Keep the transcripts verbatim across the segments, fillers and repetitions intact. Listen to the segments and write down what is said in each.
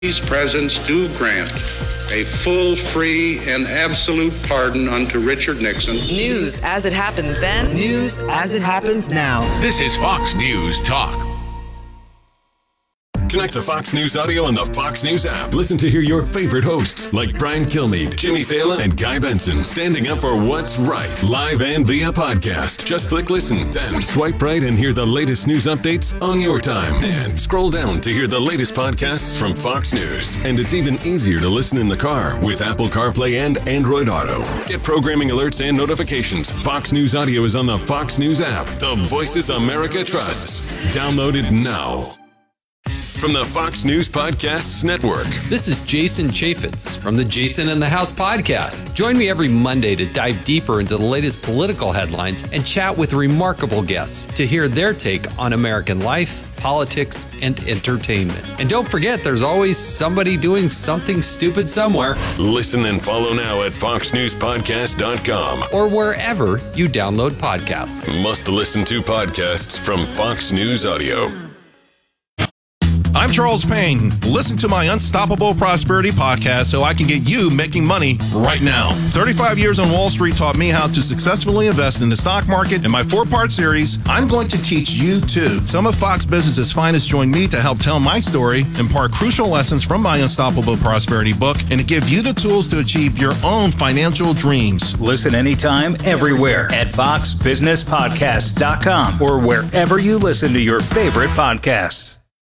These presents do grant a full, free, and absolute pardon unto Richard Nixon. News as it happened then, news as it happens now. This is Fox News Talk. Connect to Fox News Audio on the Fox News app. Listen to hear your favorite hosts like Brian Kilmeade, Jimmy Fallon, and Guy Benson standing up for what's right, live and via podcast. Just click listen, then swipe right and hear the latest news updates on your time. And scroll down to hear the latest podcasts from Fox News. And it's even easier to listen in the car with Apple CarPlay and Android Auto. Get programming alerts and notifications. Fox News Audio is on the Fox News app. The voices America trusts. Download it now. From the Fox News Podcasts Network. This is Jason Chaffetz from the Jason in the House podcast. Join me every Monday to dive deeper into the latest political headlines and chat with remarkable guests to hear their take on American life, politics, and entertainment. And don't forget, there's always somebody doing something stupid somewhere. Listen and follow now at fox news podcast dot com or wherever you download podcasts. Must listen to podcasts from Fox News Audio. I'm Charles Payne. Listen to my Unstoppable Prosperity podcast so I can get you making money right now. thirty-five years on Wall Street taught me how to successfully invest in the stock market. In my four-part series, I'm going to teach you too. Some of Fox Business's finest join me to help tell my story, impart crucial lessons from my Unstoppable Prosperity book, and to give you the tools to achieve your own financial dreams. Listen anytime, everywhere at fox business podcast dot com or wherever you listen to your favorite podcasts.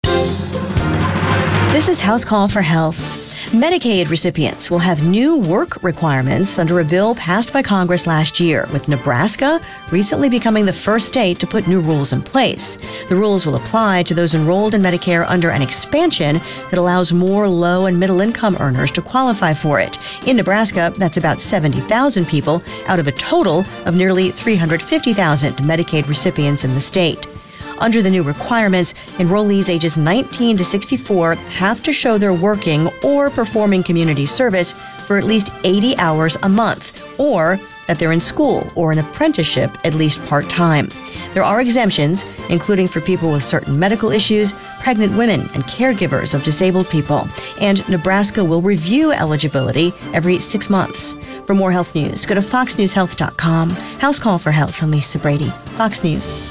This is House Call for Health. Medicaid recipients will have new work requirements under a bill passed by Congress last year, with Nebraska recently becoming the first state to put new rules in place. The rules will apply to those enrolled in Medicare under an expansion that allows more low and middle income earners to qualify for it. In Nebraska, that's about seventy thousand people out of a total of nearly three hundred fifty thousand Medicaid recipients in the state. Under the new requirements, enrollees ages nineteen to sixty-four have to show they're working or performing community service for at least eighty hours a month, or that they're in school or an apprenticeship at least part-time. There are exemptions, including for people with certain medical issues, pregnant women, and caregivers of disabled people. And Nebraska will review eligibility every six months. For more health news, go to fox news health dot com. House Call for Health. I'm Lisa Brady, Fox News.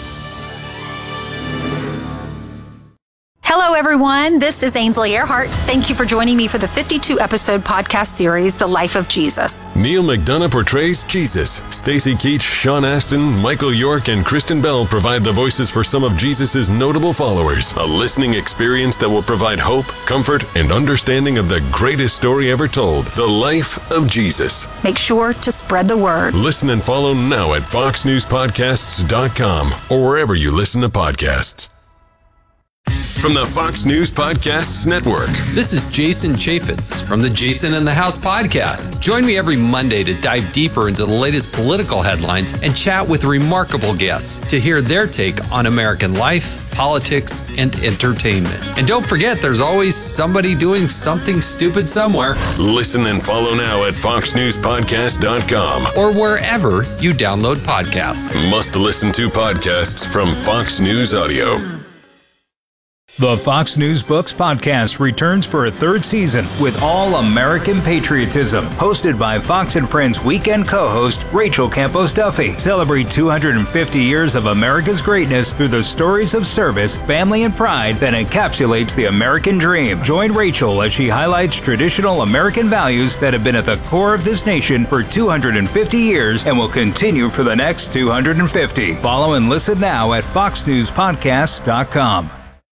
Hello, everyone. This is Ainsley Earhart. Thank you for joining me for the fifty-two episode podcast series, The Life of Jesus. Neil McDonough portrays Jesus. Stacy Keach, Sean Astin, Michael York, and Kristen Bell provide the voices for some of Jesus' notable followers. A listening experience that will provide hope, comfort, and understanding of the greatest story ever told, The Life of Jesus. Make sure to spread the word. Listen and follow now at fox news podcasts dot com or wherever you listen to podcasts. From the Fox News Podcasts Network. This is Jason Chaffetz from the Jason in the House podcast. Join me every Monday to dive deeper into the latest political headlines and chat with remarkable guests to hear their take on American life, politics, and entertainment. And don't forget, there's always somebody doing something stupid somewhere. Listen and follow now at fox news podcast dot com or wherever you download podcasts. Must listen to podcasts from Fox News Audio. The Fox News Books podcast returns for a third season with All American Patriotism, hosted by Fox and Friends weekend co-host Rachel Campos Duffy. Celebrate two hundred fifty years of America's greatness through the stories of service, family, and pride that encapsulates the American dream. Join Rachel as she highlights traditional American values that have been at the core of this nation for two hundred fifty years and will continue for the next two hundred fifty. Follow and listen now at fox news podcasts dot com.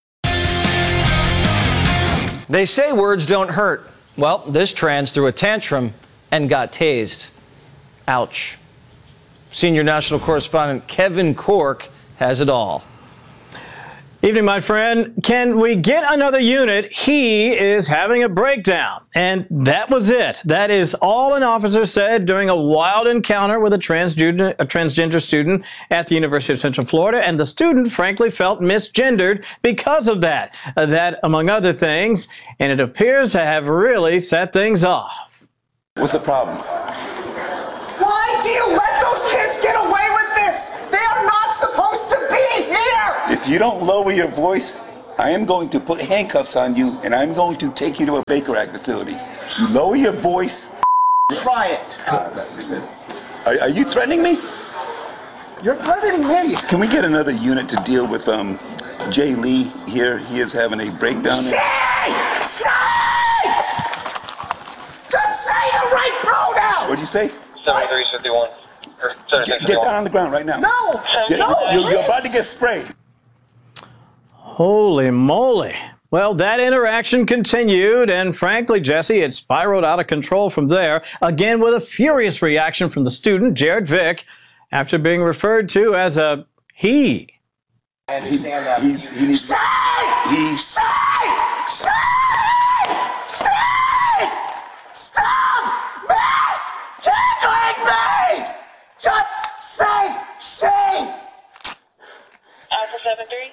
They say words don't hurt. Well, this trans threw a tantrum and got tased. Ouch. Senior national correspondent Kevin Corke has it all. Evening, my friend. Can we get another unit? He is having a breakdown. And that was it. That is all an officer said during a wild encounter with a transgender, a transgender student at the University of Central Florida. And the student, frankly, felt misgendered because of that. Uh, that, among other things. And it appears to have really set things off. What's the problem? Why do you let those kids get away with this? They are not supposed to be here! If you don't lower your voice, I am going to put handcuffs on you, and I'm going to take you to a Baker Act facility. You lower your voice. Try it. Are, are you threatening me? You're threatening me. Can we get another unit to deal with um, Jay Lee here? He is having a breakdown. Say! Say! Just say the right pronoun! What'd you say? seventy-three fifty-one. Get, get down on the ground right now. No! Get, no! You're, you're about to get sprayed. Holy moly. Well, that interaction continued, and frankly, Jesse, it spiraled out of control from there, again with a furious reaction from the student, Jared Vick, after being referred to as a he. I understand that. He's, he needs, Say! he, Say! Say! Say! Stop misgendering me! Just say she! Alpha seven three.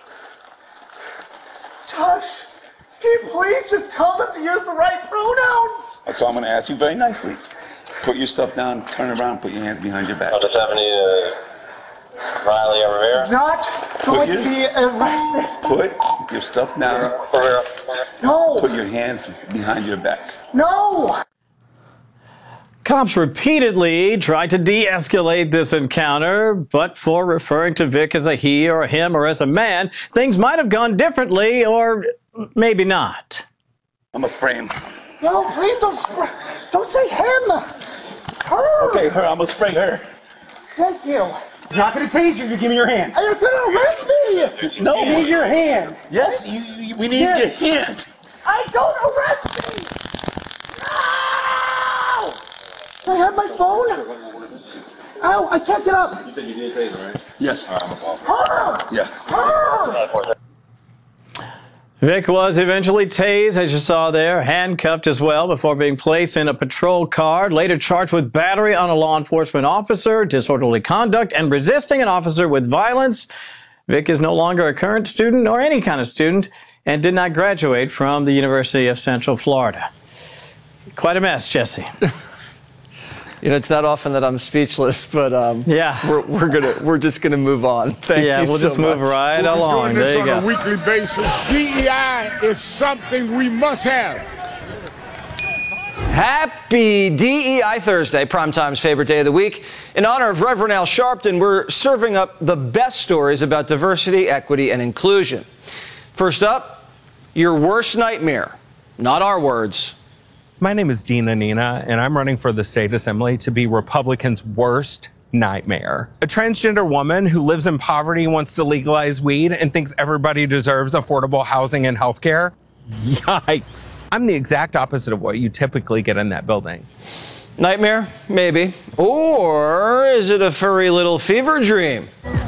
Josh, can you please just tell them to use the right pronouns? So I'm going to ask you very nicely. Put your stuff down, turn around, put your hands behind your back. Alpha seventy, uh, Riley Rivera. Not going to be arrested. Put your stuff down. Rivera. No. Put your hands behind your back. No. Cops repeatedly tried to de-escalate this encounter, but for referring to Vic as a he or a him or as a man, things might have gone differently or maybe not. I'm going to spray him. No, please don't spray. Don't say him. Her. Okay, her. I'm going to spray her. Thank you. I'm not going to tase you. You give me your hand. You're going to arrest me. No. Give me your hand. Yes, you, you, we need Yes. your hand. I don't arrest me. No. Can I have my phone? Ow, I can't get up. You said you did taser, right? Yes. Her. Yeah. Her. Vic was eventually tased, as you saw there, handcuffed as well before being placed in a patrol car, later charged with battery on a law enforcement officer, disorderly conduct, and resisting an officer with violence. Vic is no longer a current student or any kind of student and did not graduate from the University of Central Florida. Quite a mess, Jesse. You know, it's not often that I'm speechless, but um, yeah, we're we're gonna we're just gonna move on. Thank yeah, you we'll so just move much. right We're along. doing this There you on go. a weekly basis. D E I is something we must have. Happy D E I Thursday, Primetime's favorite day of the week. In honor of Reverend Al Sharpton, we're serving up the best stories about diversity, equity, and inclusion. First up, your worst nightmare. Not our words. My name is Dina Nina, and I'm running for the state assembly to be Republicans' worst nightmare. A transgender woman who lives in poverty wants to legalize weed and thinks everybody deserves affordable housing and health care. Yikes. I'm the exact opposite of what you typically get in that building. Nightmare? Maybe. Or is it a furry little fever dream?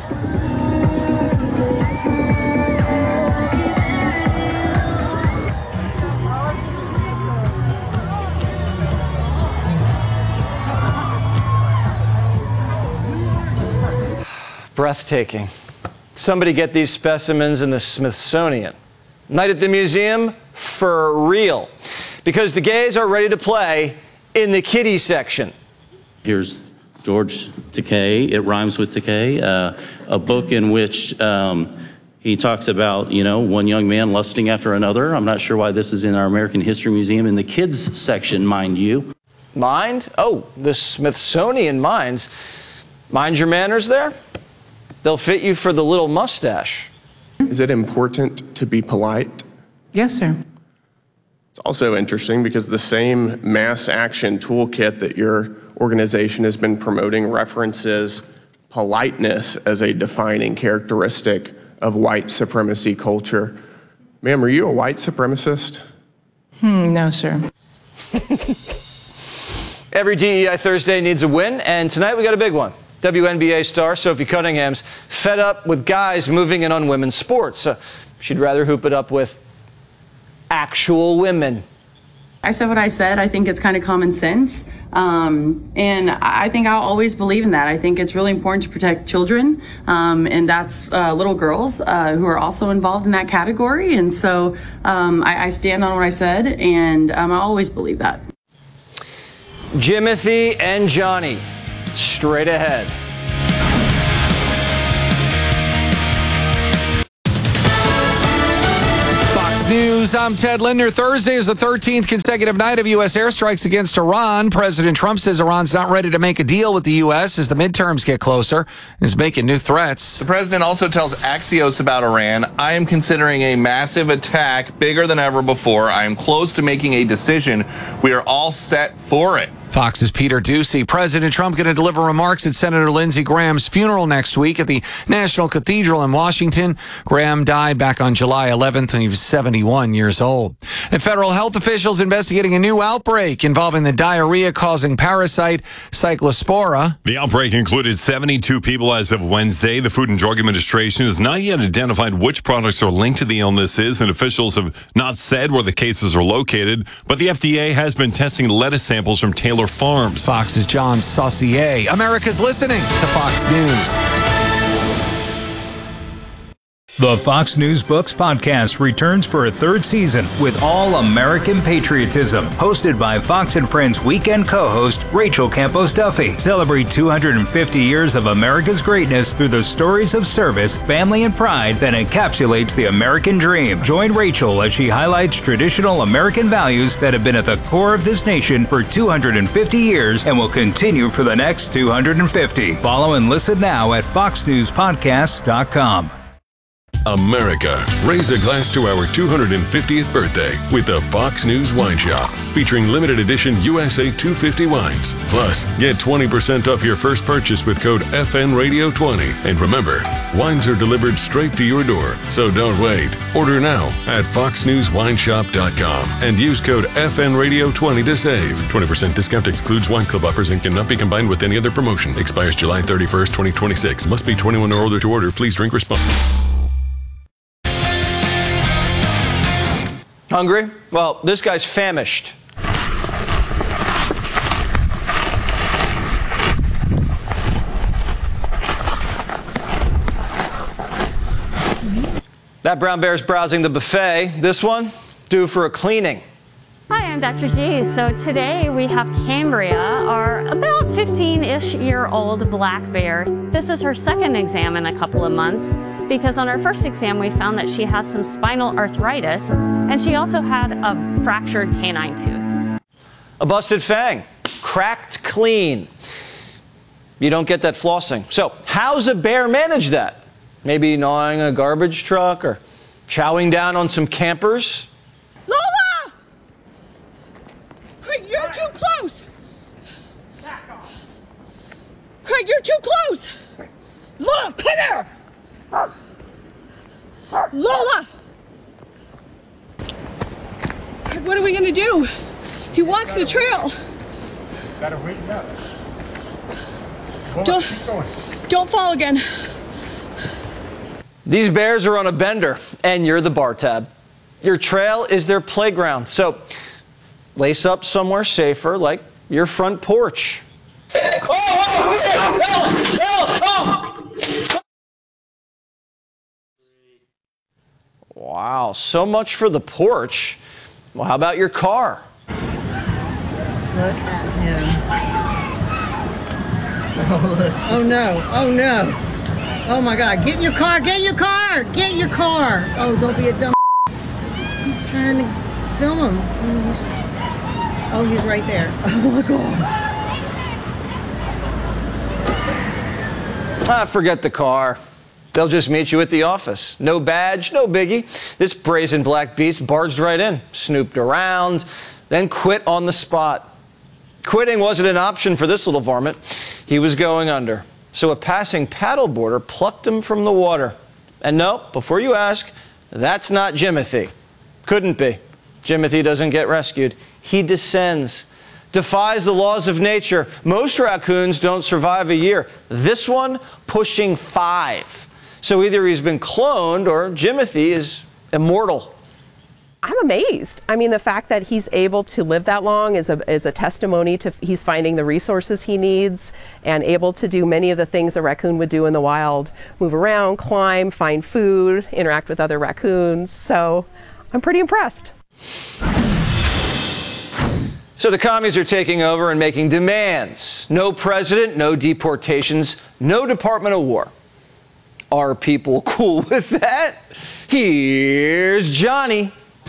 Breathtaking. Somebody get these specimens in the Smithsonian. Night at the museum? For real. Because the gays are ready to play in the kiddie section. Here's George Takei, It Rhymes with Takei, uh, a book in which um, he talks about, you know, one young man lusting after another. I'm not sure why this is in our American History Museum in the kids section, mind you. Mind? Oh, the Smithsonian minds. Mind your manners there? They'll fit you for the little mustache. Is it important to be polite? Yes, sir. It's also interesting because the same mass action toolkit that your organization has been promoting references politeness as a defining characteristic of white supremacy culture. Ma'am, are you a white supremacist? Hmm, no, sir. Every D E I Thursday needs a win, and tonight we got a big one. W N B A star Sophie Cunningham's fed up with guys moving in on women's sports. Uh, she'd rather hoop it up with actual women. I said what I said. I think it's kind of common sense. Um, and I think I'll always believe in that. I think it's really important to protect children. Um, and that's uh, little girls uh, who are also involved in that category. And so um, I, I stand on what I said, and um, I always believe that. Jimothy and Johnny, straight ahead. Fox News, I'm Ted Linder. Thursday is the thirteenth consecutive night of U S airstrikes against Iran. President Trump says Iran's not ready to make a deal with the U S as the midterms get closer and is making new threats. The president also tells Axios about Iran, I am considering a massive attack bigger than ever before. I am close to making a decision. We are all set for it. Fox's Peter Doocy. President Trump going to deliver remarks at Senator Lindsey Graham's funeral next week at the National Cathedral in Washington. Graham died back on July eleventh, and he was seventy-one years old. And federal health officials investigating a new outbreak involving the diarrhea-causing parasite Cyclospora. The outbreak included seventy-two people as of Wednesday. The Food and Drug Administration has not yet identified which products are linked to the illnesses, and officials have not said where the cases are located. But the F D A has been testing lettuce samples from Taylor Farms. Fox's John Saucier. America's listening to Fox News. The Fox News Books podcast returns for a third season with all American patriotism. Hosted by Fox and Friends weekend co-host Rachel Campos Duffy. Celebrate two hundred fifty years of America's greatness through the stories of service, family, and pride that encapsulates the American dream. Join Rachel as she highlights traditional American values that have been at the core of this nation for two hundred fifty years and will continue for the next two hundred fifty. Follow and listen now at fox news podcasts dot com. America, raise a glass to our two hundred fiftieth birthday with the Fox News Wine Shop, featuring limited edition U S A two fifty wines. Plus, get twenty percent off your first purchase with code F N Radio twenty. And remember, wines are delivered straight to your door, so don't wait. Order now at fox news wine shop dot com and use code F N Radio twenty to save. twenty percent discount excludes wine club offers and cannot be combined with any other promotion. Expires July thirty-first, twenty twenty-six. Must be twenty-one or older to order. Please drink responsibly. Hungry? Well, this guy's famished. That brown bear's browsing the buffet. This one, due for a cleaning. Hi, I'm Doctor G. So today we have Cambria, our about fifteen-ish year old black bear. This is her second exam in a couple of months because on her first exam we found that she has some spinal arthritis and she also had a fractured canine tooth. A busted fang, cracked clean. You don't get that flossing. So how's a bear manage that? Maybe gnawing a garbage truck or chowing down on some campers? Lola! Craig, you're too close! Craig, you're too close! Lola, come here! Lola! What are we gonna do? He walks the trail. Gotta wait up. Don't, don't fall again. These bears are on a bender, and you're the bar tab. Your trail is their playground, so lace up somewhere safer, like your front porch. Wow, so much for the porch. Well, how about your car? Look at him. Oh, look. Oh no, oh no. Oh my God, get in your car, get in your car, get in your car. Oh, don't be a dumb. He's trying to film him. Oh, he's, oh, he's right there. Oh my God. Ah, forget the car. They'll just meet you at the office. No badge, no biggie. This brazen black beast barged right in, snooped around, then quit on the spot. Quitting wasn't an option for this little varmint. He was going under. So a passing paddleboarder plucked him from the water. And no, before you ask, that's not Jimothy. Couldn't be. Jimothy doesn't get rescued. He descends. Defies the laws of nature. Most raccoons don't survive a year. This one pushing five. So either he's been cloned or Jimothy is immortal. I'm amazed. I mean, the fact that he's able to live that long is a, is a testimony to he's finding the resources he needs and able to do many of the things a raccoon would do in the wild. Move around, climb, find food, interact with other raccoons. So I'm pretty impressed. So the commies are taking over and making demands. No president, no deportations, no Department of War. Are people cool with that? Here's Johnny.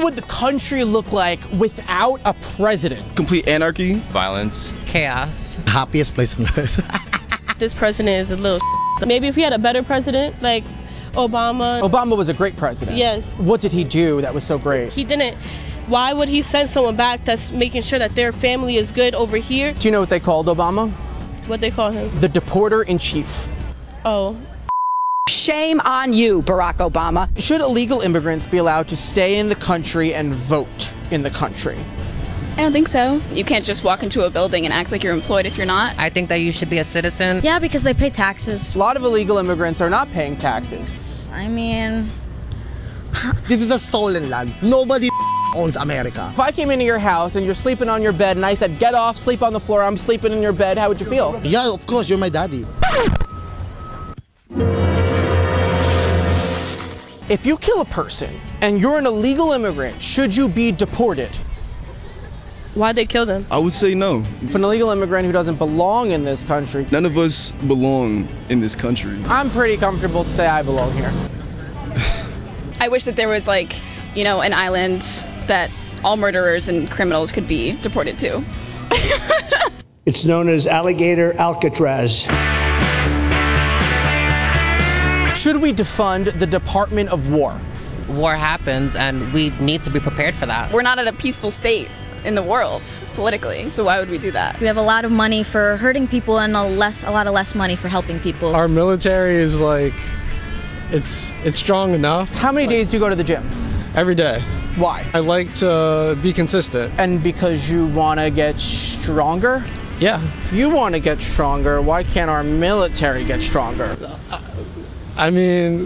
would the country look like without a president? Complete anarchy. Violence. Chaos. Happiest place on earth. This president is a little Maybe if we had a better president, like Obama. Obama was a great president. Yes. What did he do that was so great? He didn't. Why would he send someone back that's making sure that their family is good over here? Do you know what they called Obama? What they call him? The deporter in chief. Oh. Shame on you, Barack Obama. Should illegal immigrants be allowed to stay in the country and vote in the country? I don't think so. You can't just walk into a building and act like you're employed if you're not. I think that you should be a citizen. Yeah, because they pay taxes. A lot of illegal immigrants are not paying taxes. I mean... This is a stolen land. Nobody owns America. If I came into your house and you're sleeping on your bed and I said, get off, sleep on the floor, I'm sleeping in your bed, how would you feel? Yeah, of course, you're my daddy. If you kill a person and you're an illegal immigrant, should you be deported? Why'd they kill them? I would say no. If an illegal immigrant who doesn't belong in this country... None of us belong in this country. I'm pretty comfortable to say I belong here. I wish that there was, like, you know, an island that all murderers and criminals could be deported to. It's known as Alligator Alcatraz. Should we defund the Department of War? War happens, and we need to be prepared for that. We're not at a peaceful state in the world politically, so why would we do that? We have a lot of money for hurting people and a less, a lot of less money for helping people. Our military is like, it's it's strong enough. How many days do you go to the gym? Every day. Why? I like to be consistent. And because you want to get stronger? Yeah. If you want to get stronger, why can't our military get stronger? I mean,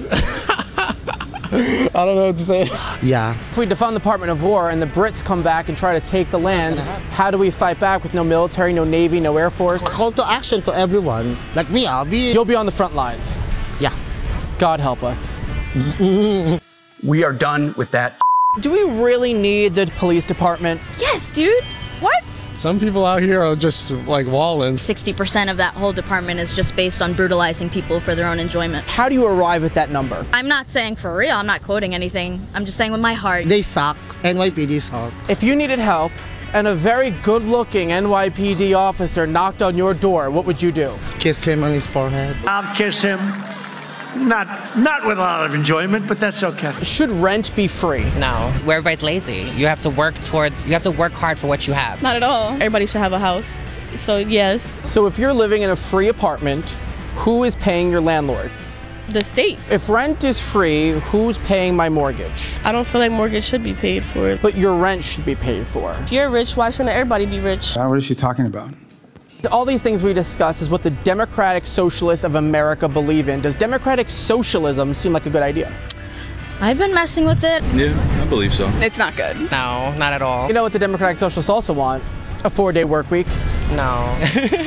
I don't know what to say. Yeah. If we defund the Department of War and the Brits come back and try to take the land, how do we fight back with no military, no Navy, no Air Force? Call to action to everyone. Like me, I'll be... You'll be on the front lines. Yeah. God help us. We are done with that. Do we really need the police department? Yes, dude. What? Some people out here are just like walling. sixty percent of that whole department is just based on brutalizing people for their own enjoyment. How do you arrive at that number? I'm not saying for real, I'm not quoting anything. I'm just saying with my heart. They suck. N Y P D suck. If you needed help and a very good-looking N Y P D officer knocked on your door, what would you do? Kiss him on his forehead. I'll kiss him. Not, not with a lot of enjoyment, but that's okay. Should rent be free? No, where everybody's lazy. You have to work towards, you have to work hard for what you have. Not at all. Everybody should have a house. So, yes. So if you're living in a free apartment, who is paying your landlord? The state. If rent is free, who's paying my mortgage? I don't feel like mortgage should be paid for. But your rent should be paid for. If you're rich, why shouldn't everybody be rich? What is she talking about? All these things we discuss is what the Democratic Socialists of America believe in. Does democratic socialism seem like a good idea? I've been messing with it. Yeah, I believe so. It's not good. No, not at all. You know what the Democratic Socialists also want? A four-day work week. No.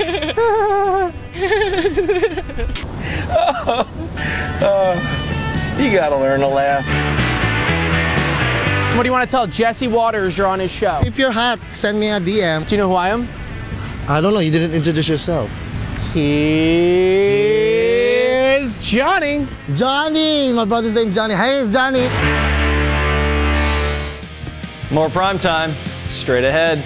oh, oh, you gotta learn to laugh. What do you want to tell Jesse Waters you're on his show? If you're hot, send me a D M. Do you know who I am? I don't know. You didn't introduce yourself. Here's Johnny. Johnny. My brother's name Johnny. Hey, it's Johnny. More prime time. Straight ahead.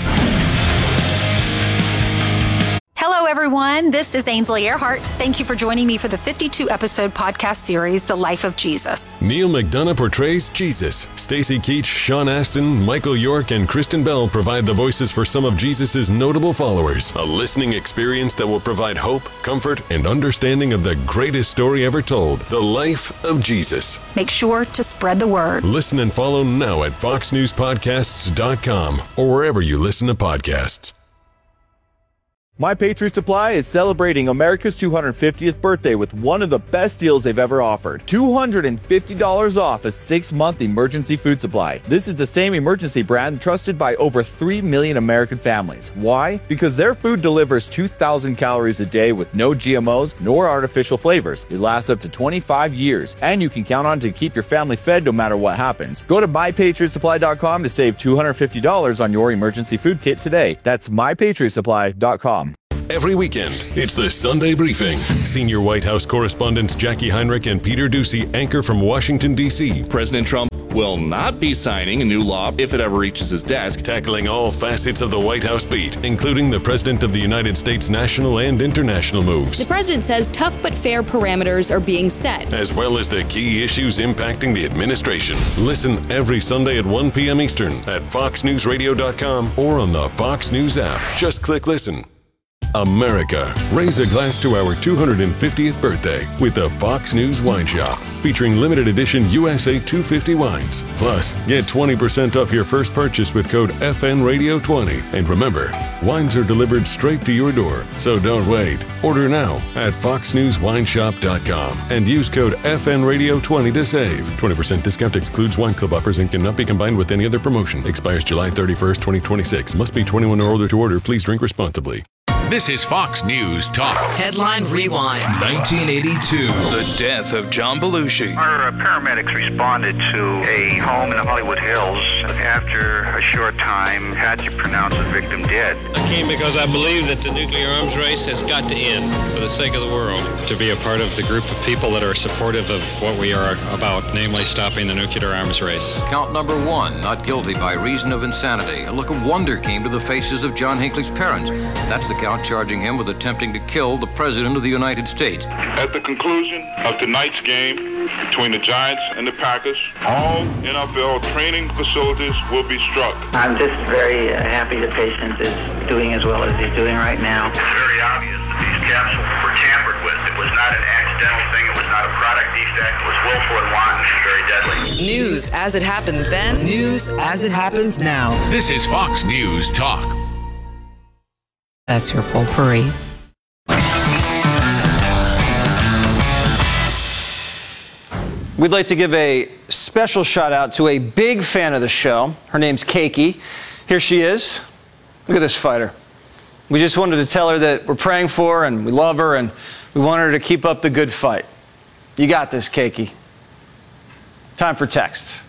Hello, everyone. This is Ainsley Earhart. Thank you for joining me for the fifty-two episode podcast series, The Life of Jesus. Neil McDonough portrays Jesus. Stacy Keach, Sean Astin, Michael York, and Kristen Bell provide the voices for some of Jesus' notable followers. A listening experience that will provide hope, comfort, and understanding of the greatest story ever told, The Life of Jesus. Make sure to spread the word. Listen and follow now at fox news podcasts dot com or wherever you listen to podcasts. My Patriot Supply is celebrating America's two hundred fiftieth birthday with one of the best deals they've ever offered. two hundred fifty dollars off a six-month emergency food supply. This is the same emergency brand trusted by over three million American families. Why? Because their food delivers two thousand calories a day with no G M Os nor artificial flavors. It lasts up to twenty-five years, and you can count on it to keep your family fed no matter what happens. Go to my patriot supply dot com to save two hundred fifty dollars on your emergency food kit today. That's my patriot supply dot com. Every weekend, it's the Sunday Briefing. Senior White House correspondents Jackie Heinrich and Peter Doocy anchor from Washington, D C. President Trump will not be signing a new law if it ever reaches his desk. Tackling all facets of the White House beat, including the President of the United States' national and international moves. The president says tough but fair parameters are being set, as well as the key issues impacting the administration. Listen every Sunday at one p.m. Eastern at fox news radio dot com or on the Fox News app. Just click listen. America, raise a glass to our two hundred fiftieth birthday with the Fox News Wine Shop, featuring limited edition U S A two fifty wines. Plus, get twenty percent off your first purchase with code F N radio twenty. And remember, wines are delivered straight to your door, so don't wait. Order now at fox news wine shop dot com and use code F N radio twenty to save. twenty percent discount excludes wine club offers and cannot be combined with any other promotion. Expires July thirty-first, twenty twenty-six. Must be twenty-one or older to order. Please drink responsibly. This is Fox News Talk. Headline Rewind. nineteen eighty-two. The death of John Belushi. Our uh, paramedics responded to a home in the Hollywood Hills. After a short time, had to pronounce the victim dead. I came because I believe that the nuclear arms race has got to end for the sake of the world. To be a part of the group of people that are supportive of what we are about, namely stopping the nuclear arms race. Count number one, not guilty by reason of insanity. A look of wonder came to the faces of John Hinckley's parents. That's the count charging him with attempting to kill the President of the United States. At the conclusion of tonight's game between the Giants and the Packers, all N F L training facilities will be struck. I'm just very uh, happy the patient is doing as well as he's doing right now. It's very obvious that these capsules were tampered with. It was not an accidental thing. It was not a product defect. It was willful and wanton and very deadly. News as it happened then, news as it happens now. This is Fox News Talk. That's your potpourri. We'd like to give a special shout out to a big fan of the show. Her name's Keiki. Here she is. Look at this fighter. We just wanted to tell her that we're praying for her and we love her and we want her to keep up the good fight. You got this, Keiki. Time for texts.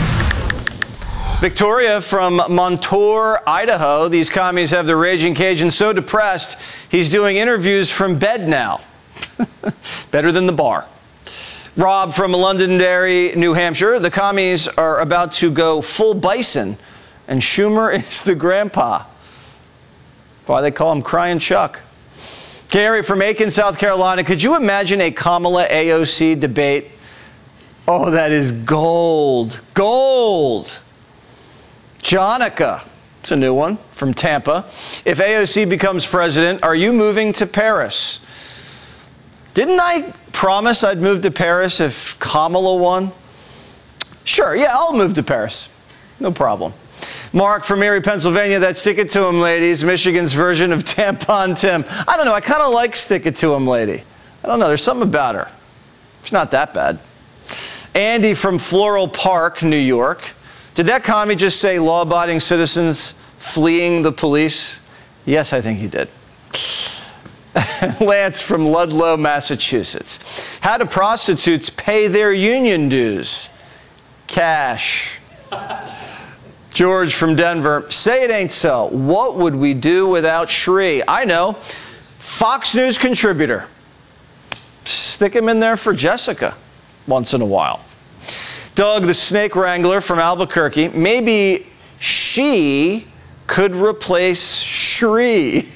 Victoria from Montour, Idaho. These commies have the Raging Cajun so depressed, he's doing interviews from bed now. Better than the bar. Rob from Londonderry, New Hampshire. The commies are about to go full bison, and Schumer is the grandpa. Why they call him Crying Chuck. Gary from Aiken, South Carolina. Could you imagine a Kamala A O C debate? Oh, that is gold. Gold. Jonica, it's a new one, from Tampa. If A O C becomes president, are you moving to Paris? Didn't I promise I'd move to Paris if Kamala won? Sure, yeah, I'll move to Paris. No problem. Mark from Erie, Pennsylvania, that Stick It To 'Em ladies, Michigan's version of Tampon Tim. I don't know, I kind of like Stick It To 'Em lady. I don't know, there's something about her. It's not that bad. Andy from Floral Park, New York. Did that commie just say law-abiding citizens fleeing the police? Yes, I think he did. Lance from Ludlow, Massachusetts. How do prostitutes pay their union dues? Cash. George from Denver. Say it ain't so. What would we do without Shri? I know. Fox News contributor. Stick him in there for Jessica once in a while. Doug, the snake wrangler from Albuquerque. Maybe she could replace Shri.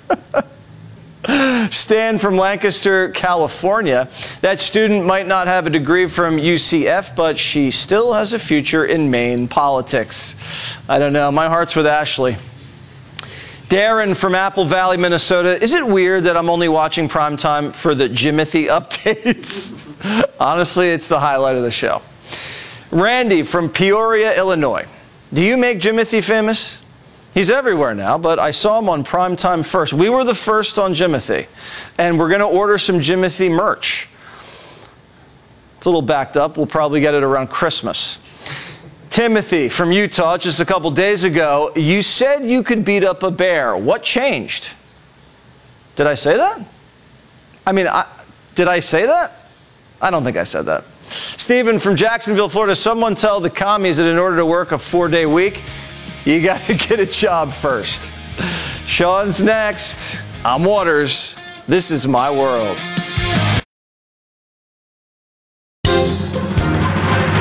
Stan from Lancaster, California. That student might not have a degree from U C F, but she still has a future in Maine politics. I don't know. My heart's with Ashley. Darren from Apple Valley, Minnesota. Is it weird that I'm only watching primetime for the Jimothy updates? Honestly, it's the highlight of the show. Randy from Peoria, Illinois. Do you make Jimothy famous? He's everywhere now, but I saw him on primetime first. We were the first on Jimothy, and we're going to order some Jimothy merch. It's a little backed up. We'll probably get it around Christmas. Timothy from Utah, just a couple days ago, you said you could beat up a bear. What changed? Did I say that? I mean, I, did I say that? I don't think I said that. Stephen from Jacksonville, Florida. Someone tell the commies that in order to work a four-day week, you got to get a job first. Sean's next. I'm Waters. This is my world. This is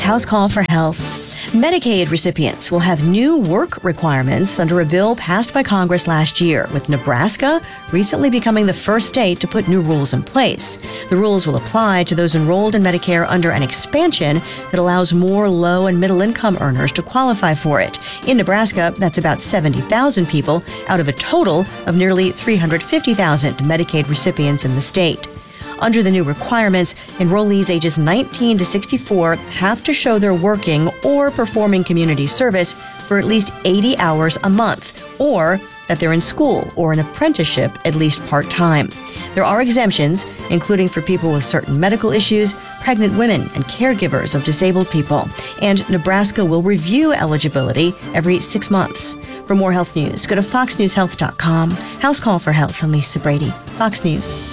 House Call for Health. Medicaid recipients will have new work requirements under a bill passed by Congress last year, with Nebraska recently becoming the first state to put new rules in place. The rules will apply to those enrolled in Medicare under an expansion that allows more low and middle income earners to qualify for it. In Nebraska, that's about seventy thousand people out of a total of nearly three hundred fifty thousand Medicaid recipients in the state. Under the new requirements, enrollees ages nineteen to sixty-four have to show they're working or performing community service for at least eighty hours a month, or that they're in school or an apprenticeship at least part-time. There are exemptions, including for people with certain medical issues, pregnant women, and caregivers of disabled people. And Nebraska will review eligibility every six months. For more health news, go to fox news health dot com. House Call for Health, I'm Lisa Brady, Fox News.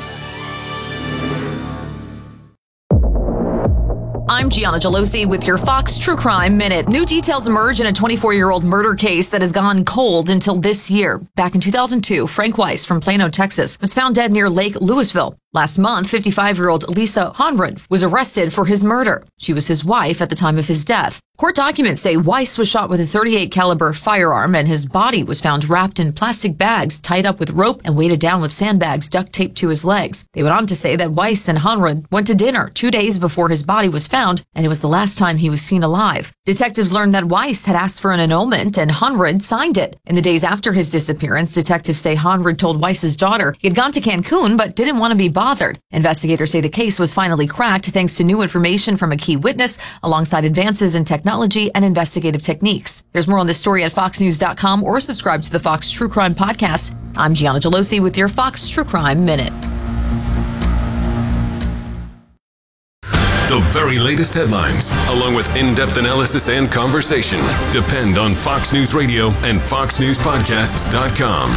I'm Gianna Gelosi with your Fox True Crime Minute. New details emerge in a twenty-four-year-old murder case that has gone cold until this year. Back in two thousand two, Frank Weiss from Plano, Texas, was found dead near Lake Louisville. Last month, fifty-five-year-old Lisa Honrud was arrested for his murder. She was his wife at the time of his death. Court documents say Weiss was shot with a thirty-eight caliber firearm, and his body was found wrapped in plastic bags, tied up with rope, and weighted down with sandbags duct taped to his legs. They went on to say that Weiss and Honrud went to dinner two days before his body was found, and it was the last time he was seen alive. Detectives learned that Weiss had asked for an annulment, and Honrud signed it. In the days after his disappearance, detectives say Honrud told Weiss's daughter he had gone to Cancun but didn't want to be bothered. Investigators say the case was finally cracked thanks to new information from a key witness, alongside advances in technology and investigative techniques. There's more on this story at fox news dot com or subscribe to the Fox True Crime Podcast. I'm Gianna Gelosi with your Fox True Crime Minute. The very latest headlines, along with in-depth analysis and conversation, depend on Fox News Radio and fox news podcasts dot com.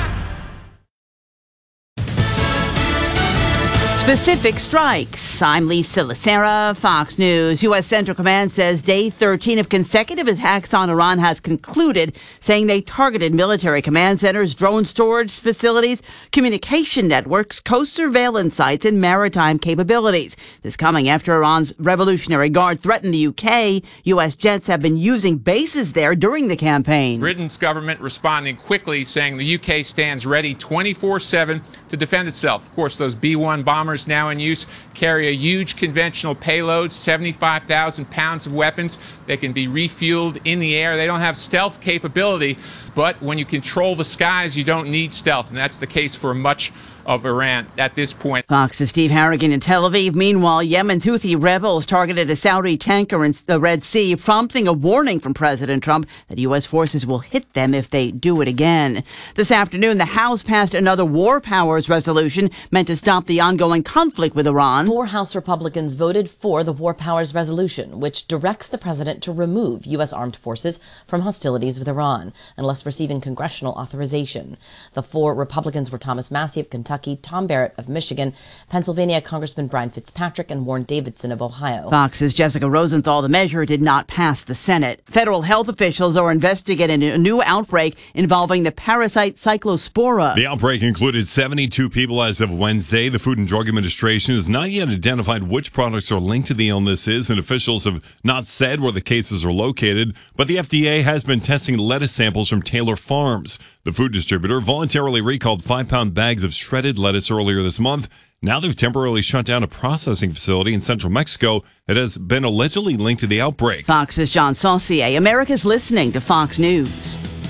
Specific strikes. I'm Lisa Lacera, Fox News. U S. Central Command says day thirteen of consecutive attacks on Iran has concluded, saying they targeted military command centers, drone storage facilities, communication networks, coast surveillance sites, and maritime capabilities. This coming after Iran's Revolutionary Guard threatened the U K. U S jets have been using bases there during the campaign. Britain's government responding quickly, saying the U K stands ready twenty-four seven to defend itself. Of course, those B one bombers now in use carry a huge conventional payload, seventy-five thousand pounds of weapons. They can be refueled in the air. They don't have stealth capability, but when you control the skies, you don't need stealth, and that's the case for much of Iran at this point. Fox's Steve Harrigan in Tel Aviv. Meanwhile, Yemen's Houthi rebels targeted a Saudi tanker in the Red Sea, prompting a warning from President Trump that U S forces will hit them if they do it again. This afternoon, the House passed another war powers resolution meant to stop the ongoing conflict with Iran. Four House Republicans voted for the war powers resolution, which directs the president to remove U S armed forces from hostilities with Iran unless receiving congressional authorization. The four Republicans were Thomas Massie of Kentucky, Tom Barrett of Michigan, Pennsylvania Congressman Brian Fitzpatrick, and Warren Davidson of Ohio. Fox's Jessica Rosenthal. The measure did not pass the Senate. Federal health officials are investigating a new outbreak involving the parasite Cyclospora. The outbreak included seventy-two people as of Wednesday. The Food and Drug Administration has not yet identified which products are linked to the illnesses, and officials have not said where the cases are located, but the F D A has been testing lettuce samples from Taylor Farms. The food distributor voluntarily recalled five-pound bags of shredded lettuce earlier this month. Now they've temporarily shut down a processing facility in central Mexico that has been allegedly linked to the outbreak. Fox's John Saucier. America's listening to Fox News.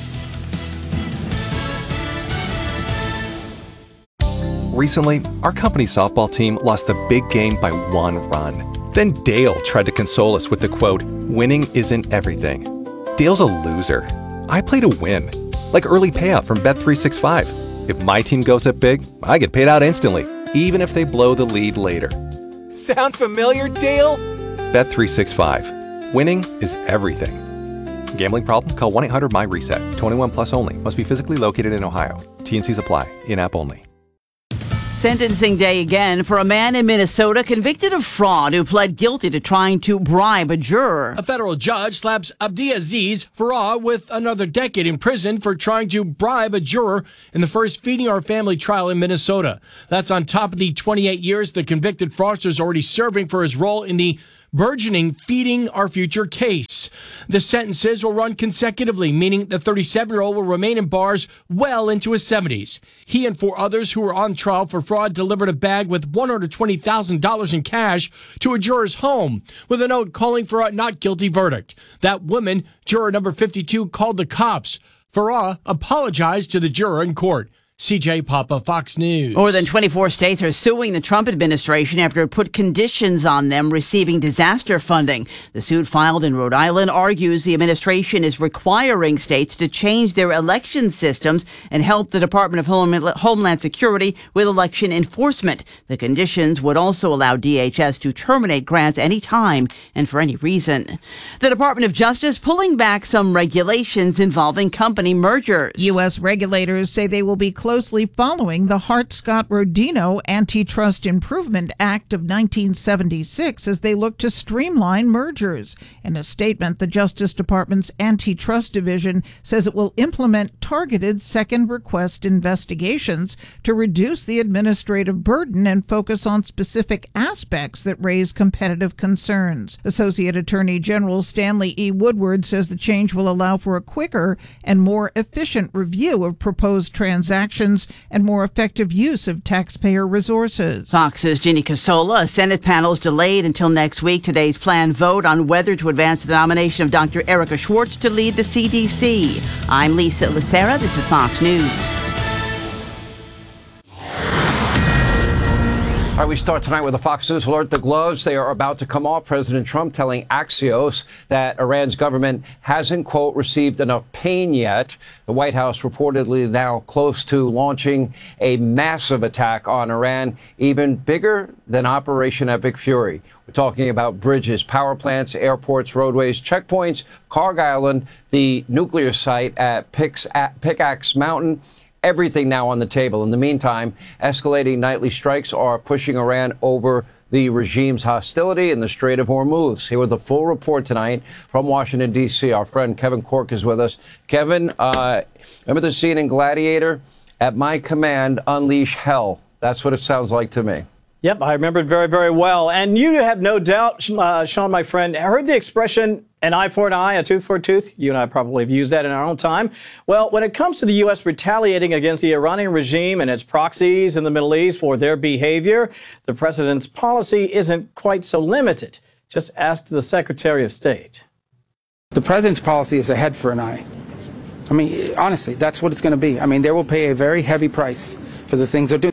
Recently, our company softball team lost the big game by one run. Then Dale tried to console us with the quote, "Winning isn't everything." Dale's a loser. I play to win. Like early payout from Bet three sixty-five. If my team goes up big, I get paid out instantly, even if they blow the lead later. Sound familiar, Dale? Bet three sixty-five. Winning is everything. Gambling problem? Call one eight hundred M Y reset. twenty-one plus only. Must be physically located in Ohio. T and Cs apply. In-app only. Sentencing day again for a man in Minnesota convicted of fraud who pled guilty to trying to bribe a juror. A federal judge slaps Abdiaziz Farah with another decade in prison for trying to bribe a juror in the first Feeding Our Family trial in Minnesota. That's on top of the twenty-eight years the convicted fraudster is already serving for his role in the burgeoning Feeding Our Future case. The sentences will run consecutively, meaning the thirty-seven-year-old will remain in bars well into his seventies. He and four others who were on trial for fraud delivered a bag with one hundred twenty thousand dollars in cash to a juror's home with a note calling for a not guilty verdict. That woman, juror number fifty-two, called the cops. Farah apologized to the juror in court. C J Papa, Fox News. More than twenty-four states are suing the Trump administration after it put conditions on them receiving disaster funding. The suit filed in Rhode Island argues the administration is requiring states to change their election systems and help the Department of Homeland Security with election enforcement. The conditions would also allow D H S to terminate grants anytime and for any reason. The Department of Justice pulling back some regulations involving company mergers. U S regulators say they will be closely following the Hart-Scott-Rodino Antitrust Improvement Act of nineteen seventy-six as they look to streamline mergers. In a statement, the Justice Department's Antitrust Division says it will implement targeted second request investigations to reduce the administrative burden and focus on specific aspects that raise competitive concerns. Associate Attorney General Stanley E. Woodward says the change will allow for a quicker and more efficient review of proposed transactions and more effective use of taxpayer resources. Fox's Ginny Casola. A Senate panel is delayed until next week. Today's planned vote on whether to advance the nomination of Doctor Erica Schwartz to lead the C D C. I'm Lisa Lucera. This is Fox News. All right, we start tonight with a Fox News alert. The gloves, they are about to come off. President Trump telling Axios that Iran's government hasn't, quote, received enough pain yet. The White House reportedly now close to launching a massive attack on Iran, even bigger than Operation Epic Fury. We're talking about bridges, power plants, airports, roadways, checkpoints, Carg Island, the nuclear site at Pickaxe Mountain. Everything now on the table. In the meantime, escalating nightly strikes are pushing Iran over the regime's hostility in the Strait of Hormuz. Here with the full report tonight from Washington, D C, our friend Kevin Corke is with us. Kevin, uh, remember the scene in Gladiator? At my command, unleash hell. That's what it sounds like to me. Yep, I remember it very, very well. And you have no doubt, uh, Sean, my friend, heard the expression, an eye for an eye, a tooth for a tooth. You and I probably have used that in our own time. Well, when it comes to the U S retaliating against the Iranian regime and its proxies in the Middle East for their behavior, the president's policy isn't quite so limited. Just ask the Secretary of State. The president's policy is a head for an eye. I mean, honestly, that's what it's going to be. I mean, they will pay a very heavy price for the things they're doing.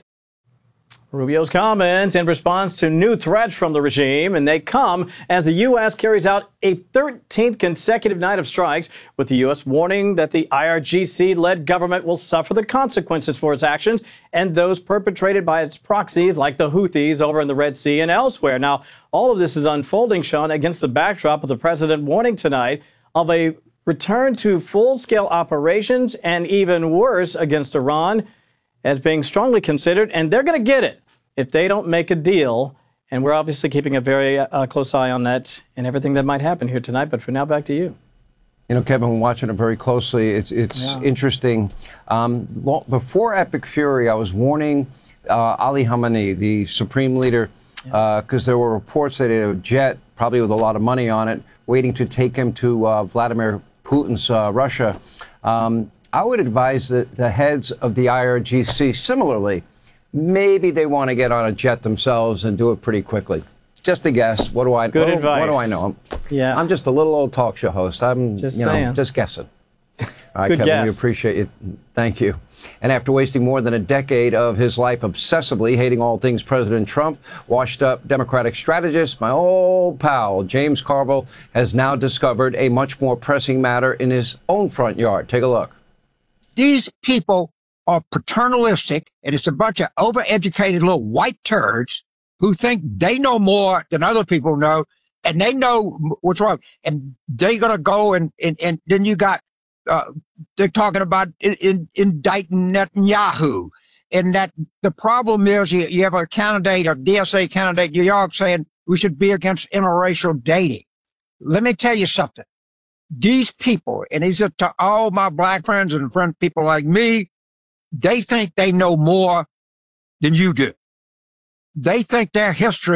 Rubio's comments in response to new threats from the regime, and they come as the U S carries out a thirteenth consecutive night of strikes, with the U S warning that the I R G C-led government will suffer the consequences for its actions and those perpetrated by its proxies like the Houthis over in the Red Sea and elsewhere. Now, all of this is unfolding, Sean, against the backdrop of the president warning tonight of a return to full-scale operations and even worse against Iran as being strongly considered, and they're going to get it if they don't make a deal. And we're obviously keeping a very uh, close eye on that and everything that might happen here tonight. But for now, back to you. You know, Kevin, we're watching it very closely. It's it's yeah. interesting. Um, long, before Epic Fury, I was warning uh, Ali Khamenei, the supreme leader, because yeah. uh, there were reports that he had a jet, probably with a lot of money on it, waiting to take him to uh, Vladimir Putin's uh, Russia. Um, I would advise the, the heads of the I R G C similarly. Maybe they want to get on a jet themselves and do it pretty quickly. Just a guess. What do I? Good what, advice. What do I know? Yeah, I'm just a little old talk show host. I'm just you know saying. just guessing. All right, Good Kevin, guess. we appreciate it. Thank you. And after wasting more than a decade of his life obsessively hating all things President Trump, washed-up Democratic strategist, my old pal James Carville, has now discovered a much more pressing matter in his own front yard. Take a look. These people are paternalistic, and it's a bunch of overeducated little white turds who think they know more than other people know, and they know what's wrong. And they're going to go and, and, and then you got, uh, they're talking about in, in, indicting Netanyahu. And that the problem is you, you have a candidate, a D S A candidate in New York saying we should be against interracial dating. Let me tell you something. These people, and these are to all my black friends and friend people like me, they think they know more than you do. They think their history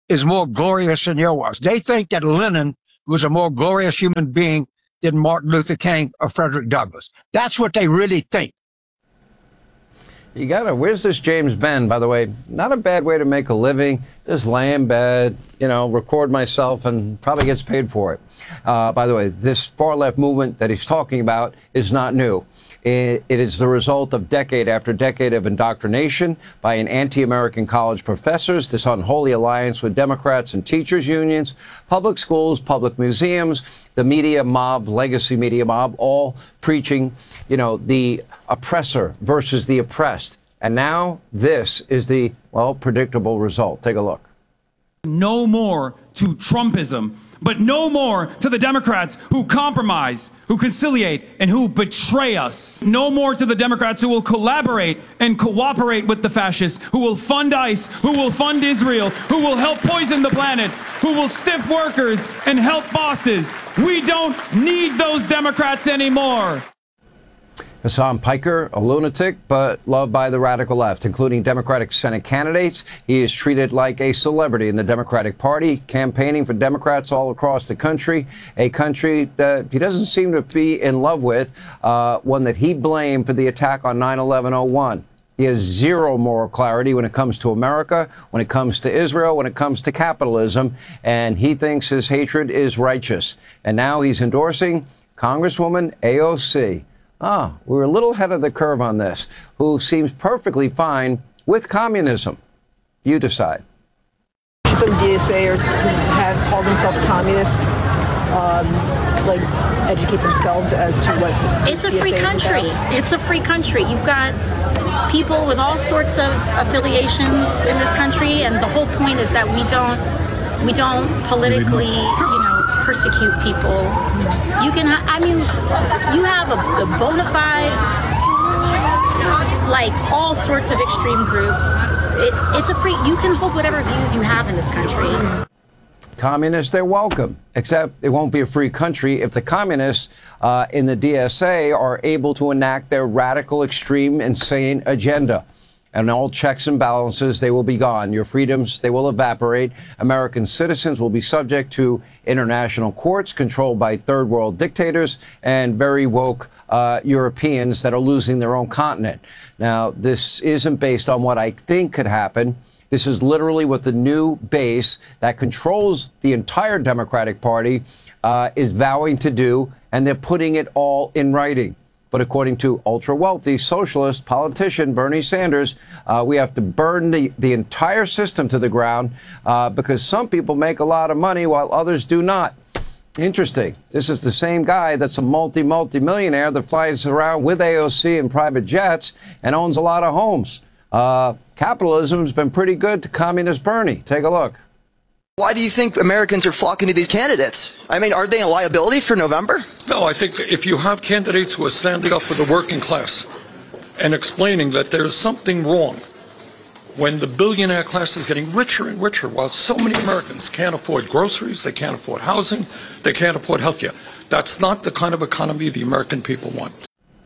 is more glorious than yours was. They think that Lenin was a more glorious human being than Martin Luther King or Frederick Douglass. That's what they really think. You gotta, where's this James Bend, by the way? Not a bad way to make a living. Just lay in bed, you know, record myself and probably gets paid for it. Uh, by the way, this far left movement that he's talking about is not new. It, it is the result of decade after decade of indoctrination by an anti-American college professors, this unholy alliance with Democrats and teachers unions, public schools, public museums, the media mob, legacy media mob, all preaching, you know, the oppressor versus the oppressed. And now this is the, well, predictable result. Take a look. No more to Trumpism, but no more to the Democrats who compromise, who conciliate, and who betray us. No more to the Democrats who will collaborate and cooperate with the fascists, who will fund ICE, who will fund Israel, who will help poison the planet, who will stiff workers and help bosses. We don't need those Democrats anymore. Hassan Piker, a lunatic, but loved by the radical left, including Democratic Senate candidates. He is treated like a celebrity in the Democratic Party, campaigning for Democrats all across the country, a country that he doesn't seem to be in love with, uh, one that he blamed for the attack on nine eleven oh one. He has zero moral clarity when it comes to America, when it comes to Israel, when it comes to capitalism, and he thinks his hatred is righteous. And now he's endorsing Congresswoman A O C. Ah, we're a little ahead of the curve on this, who seems perfectly fine with communism. You decide. Some DSAers have called themselves communist, um, like educate themselves as to what it's a free country. It's a free country. You've got people with all sorts of affiliations in this country, and the whole point is that we don't, we don't politically, you know, persecute people. You can, ha- I mean, you have a, a bona fide, like all sorts of extreme groups. It, it's a free, you can hold whatever views you have in this country. Communists, they're welcome, except it won't be a free country if the communists uh, in the D S A are able to enact their radical, extreme, insane agenda. And all checks and balances, they will be gone. Your freedoms, they will evaporate. American citizens will be subject to international courts controlled by third world dictators and very woke uh, Europeans that are losing their own continent. Now, this isn't based on what I think could happen. This is literally what the new base that controls the entire Democratic Party uh, is vowing to do, and they're putting it all in writing. But according to ultra-wealthy socialist politician Bernie Sanders, uh, we have to burn the, the entire system to the ground uh, because some people make a lot of money while others do not. Interesting. This is the same guy that's a multi, multi-millionaire that flies around with A O C in private jets and owns a lot of homes. Uh, capitalism's been pretty good to communist Bernie. Take a look. Why do you think Americans are flocking to these candidates? I mean, are they a liability for November? No, I think if you have candidates who are standing up for the working class and explaining that there's something wrong when the billionaire class is getting richer and richer while so many Americans can't afford groceries, they can't afford housing, they can't afford health care. That's not the kind of economy the American people want.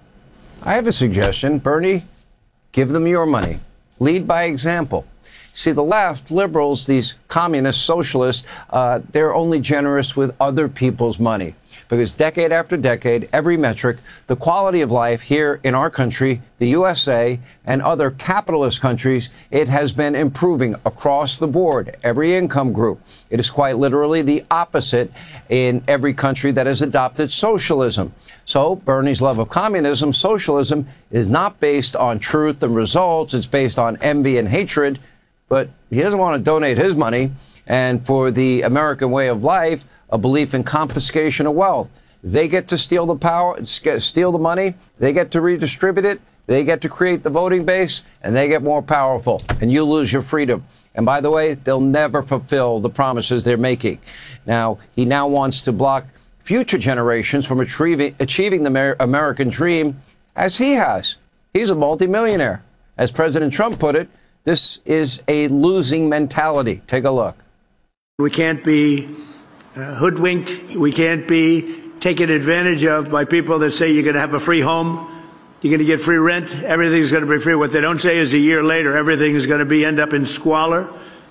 I have a suggestion. Bernie, give them your money. Lead by example. See, the left, liberals, these communist socialists, uh, they're only generous with other people's money. Because decade after decade, every metric, the quality of life here in our country, the U S A, and other capitalist countries, it has been improving across the board, every income group. It is quite literally the opposite in every country that has adopted socialism. So Bernie's love of communism, socialism, is not based on truth and results. It's based on envy and hatred. But he doesn't want to donate his money. And for the American way of life, a belief in confiscation of wealth. They get to steal the power, steal the money. They get to redistribute it. They get to create the voting base, and they get more powerful. And you lose your freedom. And by the way, they'll never fulfill the promises they're making. Now, he now wants to block future generations from achieving, achieving the American dream as he has. He's a multimillionaire. As President Trump put it, this is a losing mentality. Take a look. We can't be uh, hoodwinked. We can't be taken advantage of by people that say you're going to have a free home, you're going to get free rent, everything's going to be free. What they don't say is a year later, everything is going to be end up in squalor.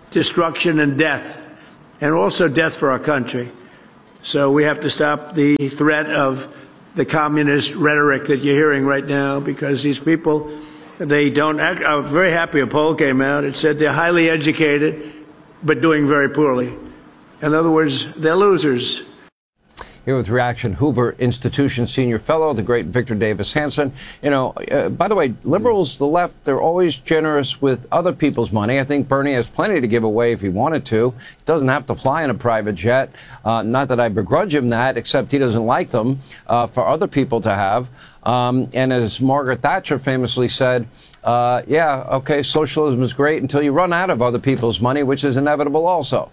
destruction and death, and also death for our country. So we have to stop the threat of the communist rhetoric that you're hearing right now, because these people, they don't act. I'm very happy a poll came out. It said they're highly educated, but doing very poorly. In other words, they're losers. Here with Reaction, Hoover Institution Senior Fellow, the great Victor Davis Hanson. You know, uh, by the way, liberals, the left, they're always generous with other people's money. I think Bernie has plenty to give away if he wanted to. He doesn't have to fly in a private jet. Uh, not that I begrudge him that, except he doesn't like them uh, for other people to have. Um, and as Margaret Thatcher famously said, uh, yeah, okay, socialism is great until you run out of other people's money, which is inevitable also.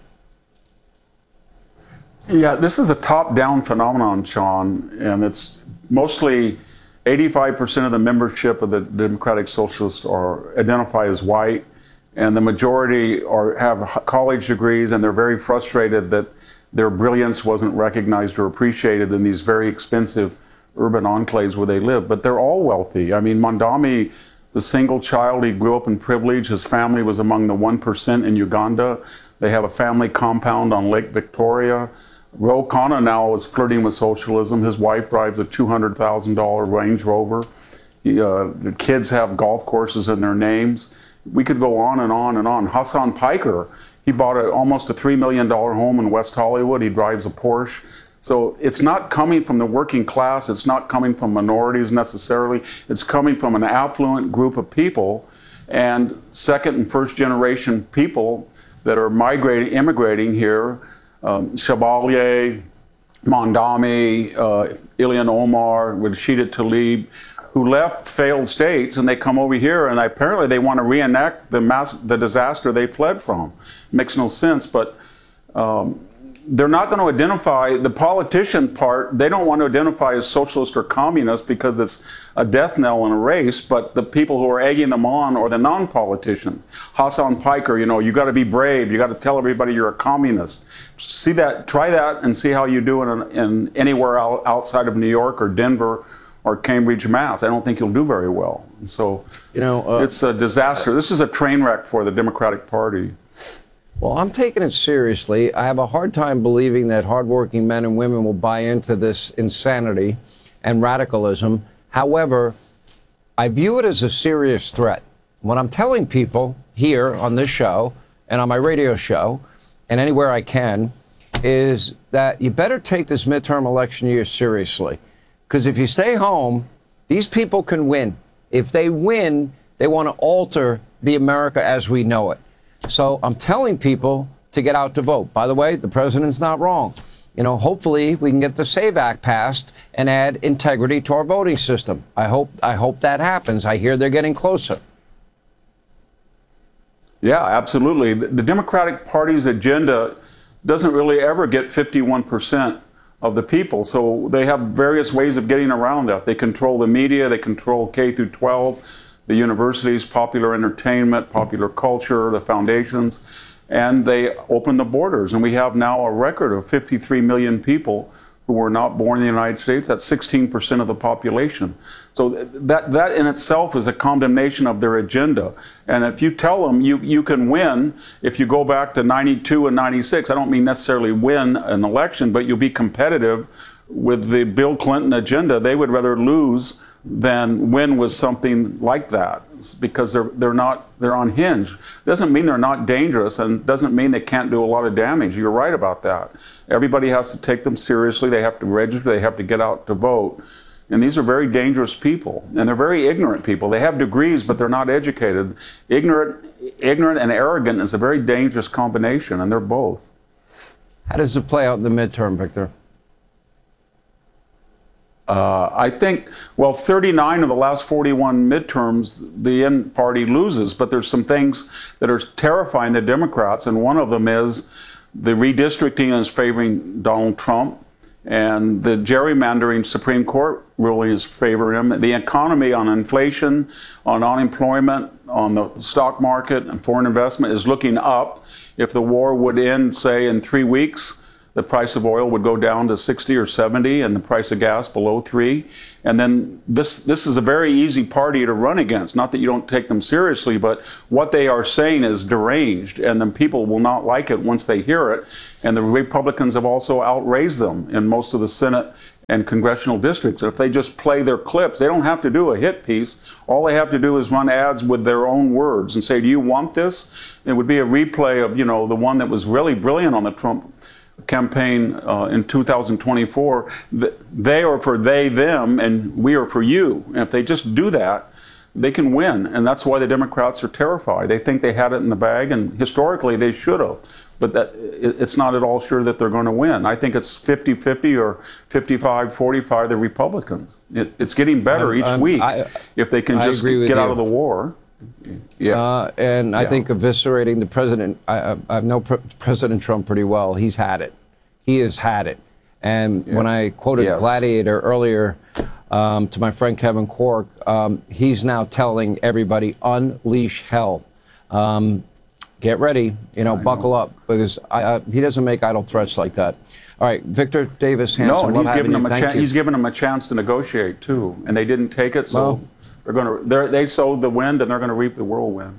Yeah, this is a top-down phenomenon, Sean, and it's mostly eighty-five percent of the membership of the Democratic Socialists are identify as white, and the majority are have college degrees, and they're very frustrated that their brilliance wasn't recognized or appreciated in these very expensive urban enclaves where they live. But they're all wealthy. I mean, Mondami is a single child. He grew up in privilege. His family was among the one percent in Uganda. They have a family compound on Lake Victoria. Ro Khanna now is flirting with socialism. His wife drives a two hundred thousand dollar Range Rover. He, uh, the kids have golf courses in their names. We could go on and on and on. Hassan Piker, he bought a, almost a three million dollar home in West Hollywood. He drives a Porsche. So it's not coming from the working class. It's not coming from minorities necessarily. It's coming from an affluent group of people and second and first generation people that are migrating, immigrating here. Um, Chevalier, Mondami, uh, Ilhan Omar, Rashida Tlaib, who left failed states, and they come over here, and apparently they want to reenact the mass, the disaster they fled from. Makes no sense, but um, they're not going to identify the politician part. They don't want to identify as socialist or communist because it's a death knell in a race. But the people who are egging them on are the non-politicians. Hassan Piker, you know, you got to be brave. You got to tell everybody you're a communist. See that, try that, and see how you do in, in anywhere outside of New York or Denver or Cambridge, Mass. I don't think you'll do very well. And so, you know, uh, it's a disaster. This is a train wreck for the Democratic Party. Well, I'm taking it seriously. I have a hard time believing that hardworking men and women will buy into this insanity and radicalism. However, I view it as a serious threat. What I'm telling people here on this show and on my radio show and anywhere I can is that you better take this midterm election year seriously. Because if you stay home, these people can win. If they win, they want to alter the America as we know it. So I'm telling people to get out to vote. By the way, the president's not wrong. You know, hopefully we can get the SAVE Act passed and add integrity to our voting system. I hope I hope that happens. I hear they're getting closer. Yeah, absolutely. The Democratic Party's agenda doesn't really ever get fifty-one percent of the people. So they have various ways of getting around that. They control the media, they control K through twelve, the universities, popular entertainment, popular culture, the foundations, and they open the borders. And we have now a record of fifty-three million people who were not born in the United States. That's sixteen percent of the population. So that, that in itself is a condemnation of their agenda. And if you tell them you, you can win, if you go back to ninety-two and ninety-six, I don't mean necessarily win an election, but you'll be competitive with the Bill Clinton agenda. They would rather lose than win with something like that, because they're they're not they're unhinged. Doesn't mean they're not dangerous, and doesn't mean they can't do a lot of damage. You're right about that. Everybody has to take them seriously. They have to register. They have to get out to vote. And these are very dangerous people, and they're very ignorant people. They have degrees, but they're not educated. Ignorant, ignorant, and arrogant is a very dangerous combination, and they're both. How does it play out in the midterm, Victor? Uh, I think, well, thirty-nine of the last forty-one midterms, the N party loses, but there's some things that are terrifying the Democrats, and one of them is the redistricting is favoring Donald Trump, and the gerrymandering Supreme Court ruling is favoring him. The economy on inflation, on unemployment, on the stock market and foreign investment is looking up. If the war would end, say, in three weeks, the price of oil would go down to sixty or seventy and the price of gas below three. And then this this is a very easy party to run against. Not that you don't take them seriously, but what they are saying is deranged, and then people will not like it once they hear it. And the Republicans have also outraised them in most of the Senate and congressional districts. If they just play their clips, they don't have to do a hit piece. All they have to do is run ads with their own words and say, do you want this? It would be a replay of, you know, the one that was really brilliant on the Trump campaign uh, in two thousand twenty-four. They are for they, them, and we are for you. And if they just do that, they can win. And that's why the Democrats are terrified. They think they had it in the bag, and historically they should have. But that, it's not at all sure that they're going to win. I think it's fifty fifty or fifty-five forty-five the Republicans. It, it's getting better I'm, each I'm, week I, if they can I just agree with get you. out of the war. Yeah. Uh, and yeah. I think eviscerating the president, I, I know Pre- President Trump pretty well. He's had it. He has had it. And yeah. when I quoted yes. Gladiator earlier um, to my friend Kevin Corke, um, he's now telling everybody, unleash hell. Um, get ready, you know, I buckle know. up, because I, I, he doesn't make idle threats like that. All right, Victor Davis Hanson. No, he's given, them a Thank cha- you. he's given them a chance to negotiate, too. And they didn't take it, so well, they're going to. They sowed the wind, and they're going to reap the whirlwind.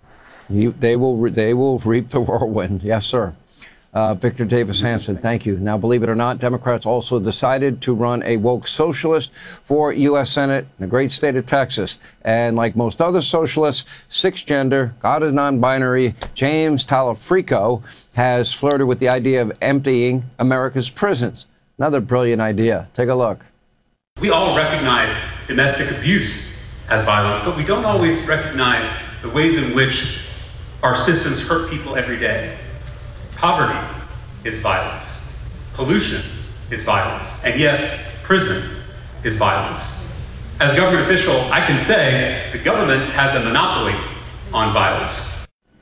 You, they will. They will reap the whirlwind. Yes, sir. Uh, Victor Davis Hanson, thank you. Now, believe it or not, Democrats also decided to run a woke socialist for U S Senate in the great state of Texas. And like most other socialists, sixth gender, God is non-binary, James Talafrico has flirted with the idea of emptying America's prisons. Another brilliant idea. Take a look. We all recognize domestic abuse as violence, but we don't always recognize the ways in which our systems hurt people every day. Poverty is violence. Pollution is violence. And yes, prison is violence. As a government official, I can say the government has a monopoly on violence.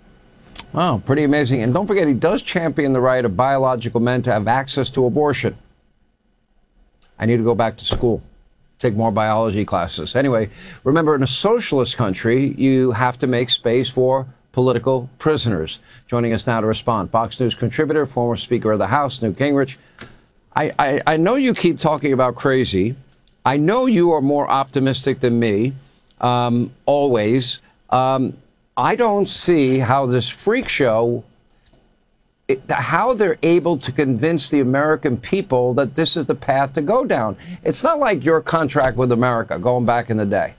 Wow, pretty amazing. And don't forget, he does champion the right of biological men to have access to abortion. I need to go back to school, take more biology classes. Anyway, remember, in a socialist country, you have to make space for political prisoners. Joining us now to respond, Fox News contributor, former Speaker of the House, Newt Gingrich. I, I, I know you keep talking about crazy. I know you are more optimistic than me, um, always. Um, I don't see how this freak show, it, how they're able to convince the American people that this is the path to go down. It's not like your contract with America going back in the day.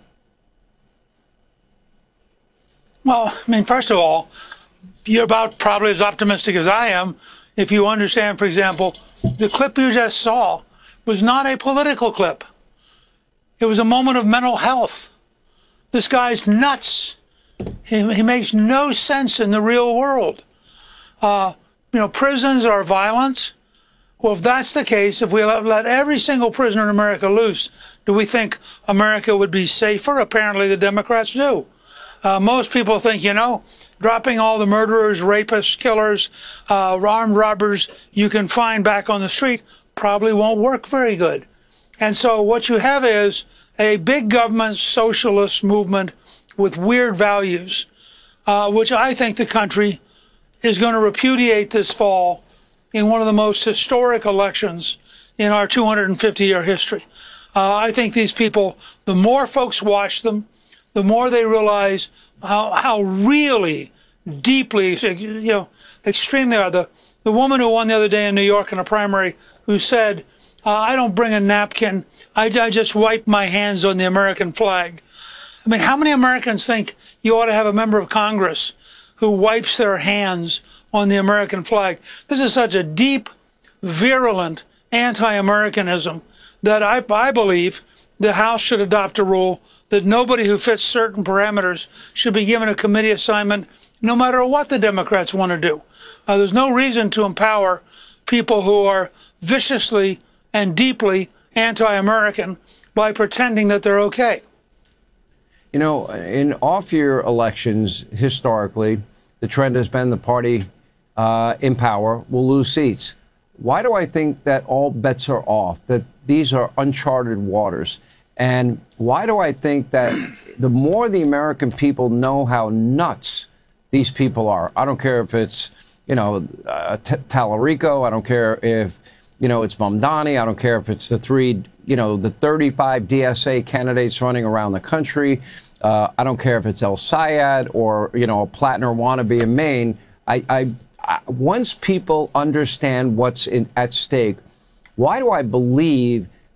Well, I mean, first of all, you're about probably as optimistic as I am if you understand, for example, the clip you just saw was not a political clip. It was a moment of mental health. This guy's nuts. He, he makes no sense in the real world. Uh, you know, prisons are violence. Well, if that's the case, if we let, let every single prisoner in America loose, do we think America would be safer? Apparently the Democrats do. Uh, most people think, you know, dropping all the murderers, rapists, killers, uh, armed robbers you can find back on the street probably won't work very good. And so what you have is a big government socialist movement with weird values, uh, which I think the country is going to repudiate this fall in one of the most historic elections in our two hundred fifty year history. Uh, I think these people, the more folks watch them, the more they realize how, how really deeply, you know, extreme they are. The, the woman who won the other day in New York in a primary who said, uh, I don't bring a napkin, I, I just wipe my hands on the American flag. I mean, how many Americans think you ought to have a member of Congress who wipes their hands on the American flag? This is such a deep, virulent anti-Americanism that I, I believe the House should adopt a rule that nobody who fits certain parameters should be given a committee assignment, no matter what the Democrats want to do. Uh, there's no reason to empower people who are viciously and deeply anti-American by pretending that they're okay. You know, in off-year elections, historically, the trend has been the party uh, in power will lose seats. Why do I think that all bets are off, that these are uncharted waters? And why do I think that the more the American people know how nuts these people are, I don't care if it's you know, uh, T- Tallarico. I don't care if, you know, it's Mamdani. I don't care if it's the three, you know, the thirty-five D S A candidates running around the country. Uh, I don't care if it's El Sayed or, you know, a Plattner wannabe in Maine. I, I, I once people understand what's in, at stake, why do I believe